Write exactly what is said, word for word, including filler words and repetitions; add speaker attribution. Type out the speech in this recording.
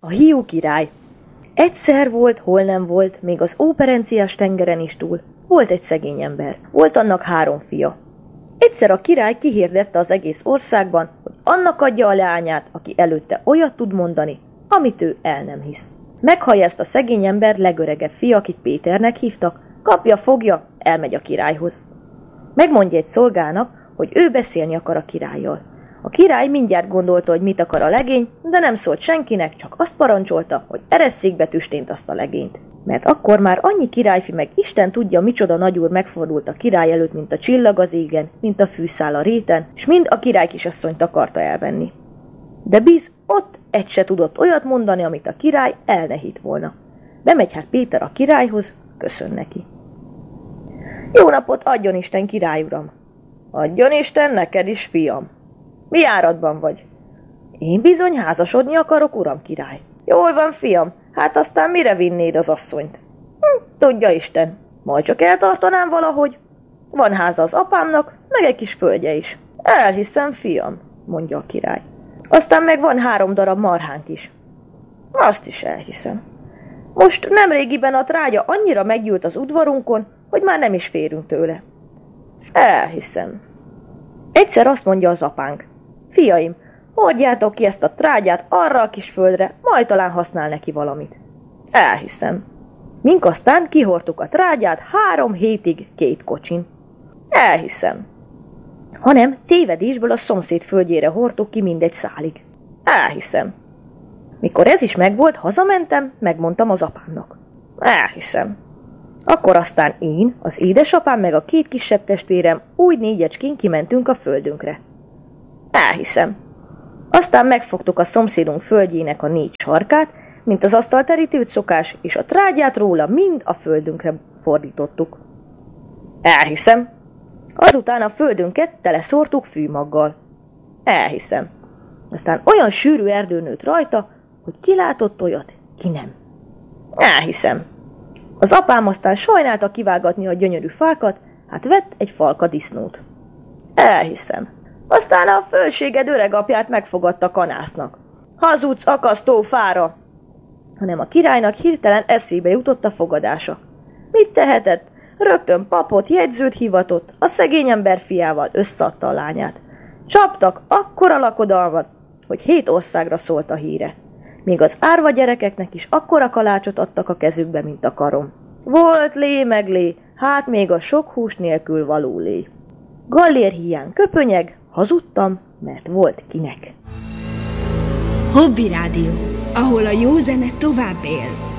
Speaker 1: A hiú király. Egyszer volt, hol nem volt, még az óperenciás tengeren is túl. Volt egy szegény ember. Volt annak három fia. Egyszer a király kihirdette az egész országban, hogy annak adja a leányát, aki előtte olyat tud mondani, amit ő el nem hisz. Meghallja ezt a szegény ember legöregebb fia, akit Péternek hívtak, kapja, fogja, elmegy a királyhoz. Megmondja egy szolgának, hogy ő beszélni akar a királlyal. A király mindjárt gondolta, hogy mit akar a legény, de nem szólt senkinek, csak azt parancsolta, hogy eresszék be tüstént azt a legényt. Mert akkor már annyi királyfi meg Isten tudja, micsoda nagyúr megfordult a király előtt, mint a csillag az égen, mint a fűszál a réten, s mind a király kisasszonyt akarta elvenni. De biz, ott egy se tudott olyat mondani, amit a király el ne hitt volna. Bemegy hát Péter a királyhoz, köszön neki. Jó napot adjon Isten, király uram! Adjon Isten neked is, fiam! Mi áradban vagy? Én bizony házasodni akarok, uram király. Jól van, fiam, hát aztán mire vinnéd az asszonyt? Hm, tudja Isten, majd csak eltartanám valahogy. Van háza az apámnak, meg egy kis földje is. Elhiszem, fiam, mondja a király. Aztán meg van három darab marhánk is. Azt is elhiszem. Most nemrégiben a trágya annyira meggyűlt az udvarunkon, hogy már nem is férünk tőle. Elhiszem. Egyszer azt mondja az apánk. Fiaim, hordjátok ki ezt a trágyát arra a kis földre, majd talán használ neki valamit. Elhiszem. Mink aztán kihordtuk a trágyát három hétig két kocsin. Elhiszem. Hanem tévedésből a szomszéd földjére hordtuk ki mindegy szálig. Elhiszem. Mikor ez is megvolt, hazamentem, megmondtam az apámnak. Elhiszem. Akkor aztán én, az édesapám meg a két kisebb testvérem úgy négyecskén kimentünk a földünkre. Elhiszem. Aztán megfogtuk a szomszédunk földjének a négy sarkát, mint az asztalterítőt szokás, és a trágyát róla mind a földünkre fordítottuk. Elhiszem. Azután a földünket teleszórtuk fűmaggal. Elhiszem. Aztán olyan sűrű erdő nőtt rajta, hogy ki látott olyat, ki nem. Elhiszem. Az apám aztán sajnálta kivágatni a gyönyörű fákat, hát vett egy falka disznót. Elhiszem. Aztán a fölséged öregapját megfogadta kanásznak. Hazudsz, akasztó fára! Hanem a királynak hirtelen eszébe jutott a fogadása. Mit tehetett? Rögtön papot, jegyzőt hivatott, a szegény ember fiával összeadta a lányát. Csaptak akkora lakodalmat, hogy hét országra szólt a híre. Még az árva gyerekeknek is akkora kalácsot adtak a kezükbe, mint a karom. Volt lé meg lé, hát még a sok hús nélkül való lé. Gallér hiány köpönyeg, hazudtam, mert volt kinek.
Speaker 2: Hobby Rádió, ahol a jó zene tovább él.